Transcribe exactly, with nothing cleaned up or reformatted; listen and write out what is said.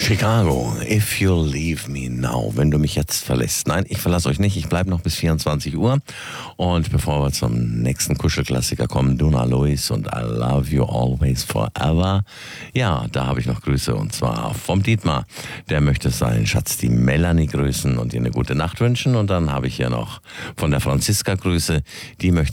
Chicago, if you leave me now, wenn du mich jetzt verlässt. Nein, ich verlasse euch nicht, ich bleibe noch bis vierundzwanzig Uhr. Und bevor wir zum nächsten Kuschelklassiker kommen, Duna Lois und I Love You Always Forever. Ja, da habe ich noch Grüße und zwar vom Dietmar. Der möchte seinen Schatz, die Melanie, grüßen und ihr eine gute Nacht wünschen. Und dann habe ich hier noch von der Franziska Grüße, die möchte